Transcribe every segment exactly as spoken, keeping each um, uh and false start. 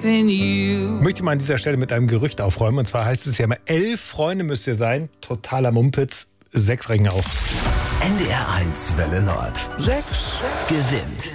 than you. Ich möchte mal an dieser Stelle mit einem Gerücht aufräumen. Und zwar heißt es ja immer, elf Freunde müsst ihr sein. Totaler Mumpitz. Sechs reichen auch. N D R eins Welle Nord. Sechs gewinnt.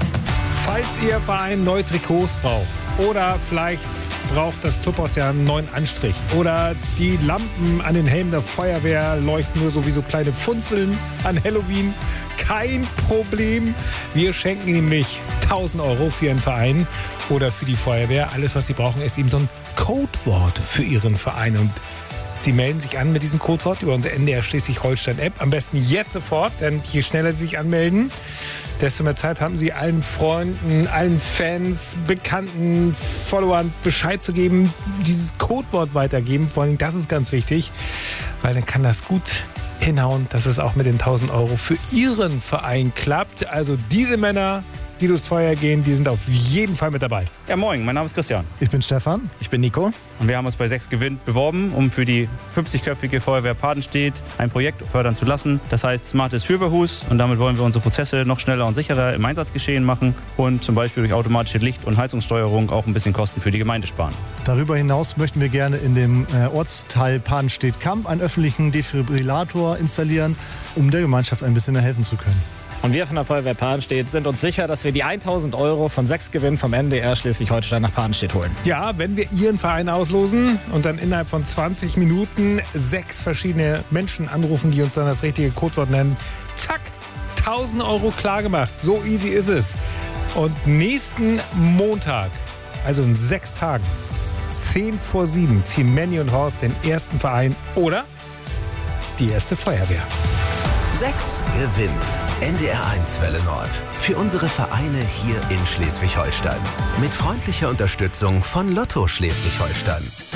Falls Ihr Verein neue Trikots braucht oder vielleicht braucht das Clubhaus ja einen neuen Anstrich oder die Lampen an den Helmen der Feuerwehr leuchten nur so wie so kleine Funzeln an Halloween, kein Problem. Wir schenken nämlich tausend Euro für Ihren Verein oder für die Feuerwehr. Alles, was Sie brauchen, ist eben so ein Codewort für Ihren Verein. Und Sie melden sich an mit diesem Codewort über unsere N D R Schleswig-Holstein-App. Am besten jetzt sofort, denn je schneller Sie sich anmelden, desto mehr Zeit haben Sie allen Freunden, allen Fans, Bekannten, Followern Bescheid zu geben, dieses Codewort weitergeben. Vor allem, das ist ganz wichtig, weil dann kann das gut hinhauen, dass es auch mit den tausend Euro für Ihren Verein klappt. Also diese Männer, die durchs Feuer gehen, die sind auf jeden Fall mit dabei. Ja, moin, mein Name ist Christian. Ich bin Stefan. Ich bin Nico. Und wir haben uns bei sechs gewinnt beworben, um für die fünfzigköpfige Feuerwehr Padenstedt ein Projekt fördern zu lassen. Das heißt Smartes Fürverhus. Und damit wollen wir unsere Prozesse noch schneller und sicherer im Einsatzgeschehen machen und zum Beispiel durch automatische Licht- und Heizungssteuerung auch ein bisschen Kosten für die Gemeinde sparen. Darüber hinaus möchten wir gerne in dem äh, Ortsteil Padenstedt-Kamp einen öffentlichen Defibrillator installieren, um der Gemeinschaft ein bisschen mehr helfen zu können. Und wir von der Feuerwehr Padenstedt sind uns sicher, dass wir die tausend Euro von sechs Gewinn vom N D R Schleswig-Holstein nach Padenstedt holen. Ja, wenn wir Ihren Verein auslosen und dann innerhalb von zwanzig Minuten sechs verschiedene Menschen anrufen, die uns dann das richtige Codewort nennen, zack, tausend Euro klar gemacht. So easy ist es. Und nächsten Montag, also in sechs Tagen, zehn vor sieben, ziehen Manny und Horst den ersten Verein oder die erste Feuerwehr. Sechs gewinnt. N D R eins Welle Nord. Für unsere Vereine hier in Schleswig-Holstein. Mit freundlicher Unterstützung von Lotto Schleswig-Holstein.